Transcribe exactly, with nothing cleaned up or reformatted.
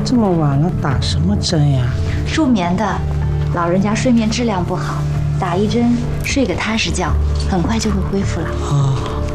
这么晚了，打什么针呀？ 助眠的，老人家睡眠质量不好，打一针睡个踏实觉，很快就会恢复了。 啊。